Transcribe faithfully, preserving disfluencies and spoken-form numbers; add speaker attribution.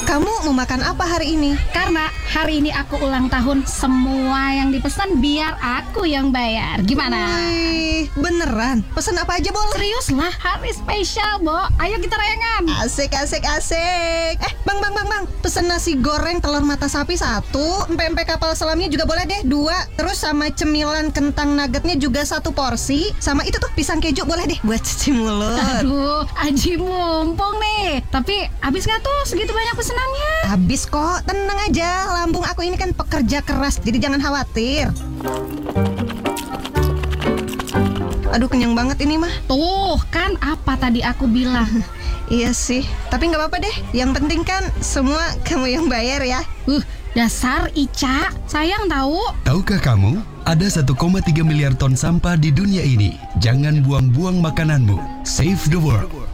Speaker 1: Kamu mau makan apa hari ini?
Speaker 2: Karena hari ini aku ulang tahun, semua yang dipesan biar aku yang bayar. Gimana?
Speaker 1: Wih, beneran? Pesan apa aja, Bol?
Speaker 2: Serius lah, hari spesial, Bo. Ayo kita rayangan.
Speaker 1: Asik, asik, asik. Eh, Bang, Bang, Bang, Bang. Pesen nasi goreng telur mata sapi satu, empek-empek kapal selamnya juga boleh deh, dua. Terus sama cemilan kentang nuggetnya juga satu porsi. Sama itu tuh pisang keju boleh deh buat cuci mulut.
Speaker 2: Aduh, Aji mumpung nih. Tapi habis gak tuh segitu banyak pesenannya?
Speaker 1: Habis kok, tenang aja. Lambung aku ini kan pekerja keras, jadi jangan khawatir. Aduh, kenyang banget ini mah.
Speaker 2: Tuh, kan apa tadi aku bilang.
Speaker 1: Iya sih, tapi nggak apa-apa deh. Yang penting kan semua kamu yang bayar ya.
Speaker 2: Uh, dasar Ica, sayang tahu.
Speaker 3: Tahukah kamu, ada satu koma tiga miliar ton sampah di dunia ini. Jangan buang-buang makananmu. Save the world.